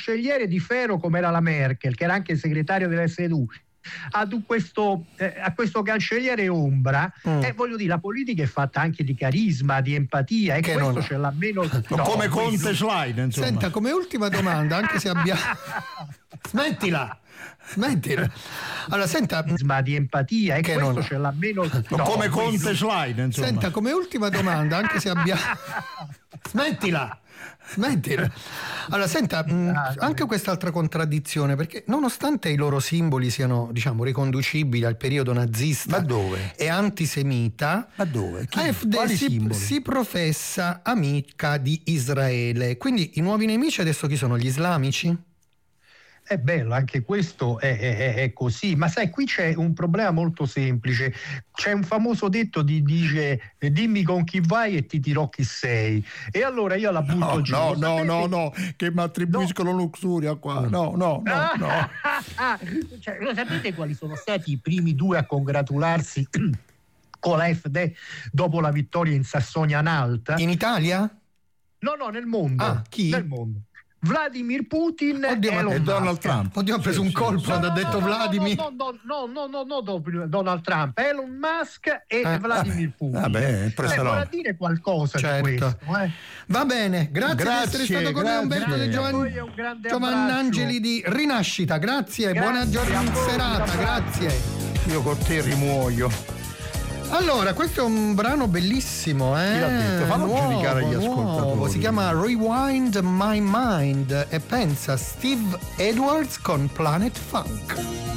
cancelliere di ferro come era la Merkel, che era anche segretario della SEDU, a questo cancelliere ombra, voglio dire, la politica è fatta anche di carisma, di empatia, e che questo ce l'ha meno come Conte Schlein, insomma. Senta, come ultima domanda, anche se abbia smettila. Allora, senta, di empatia, e che questo ce l'ha meno come Conte Schlein, insomma. Senta, come ultima domanda, anche se abbia smettila. Allora, senta, anche quest'altra contraddizione, perché nonostante i loro simboli siano, diciamo, riconducibili al periodo nazista, ma dove? E antisemita, ma dove? AfD si professa amica di Israele. Quindi i nuovi nemici adesso chi sono? Gli islamici? È bello, anche questo è così, ma sai, qui c'è un problema molto semplice. C'è un famoso detto dice dimmi con chi vai e ti dirò chi sei, e allora io la butto giù. No, che mi attribuiscono luxuria qua. No. Cioè, lo sapete quali sono stati i primi due a congratularsi con la AfD dopo la vittoria in Sassonia-Anhalt? In Italia? No, nel mondo. Chi? Nel mondo. Vladimir Putin e Donald Trump. Oddio, ha preso un colpo quando ha detto Vladimir. No, Donald Trump, Elon Musk e Vladimir Putin. Vabbè, vorrà dire qualcosa di questo. Va bene, grazie di essere stato con me, Umberto De Giovannangeli di Rinascita. Grazie, buona serata, grazie. Io con te rimuoio. Allora, questo è un brano bellissimo, Chi l'ha detto? Fallo giudicare gli ascoltatori. Si chiama Rewind My Mind e pensa Steve Edwards con Planet Funk.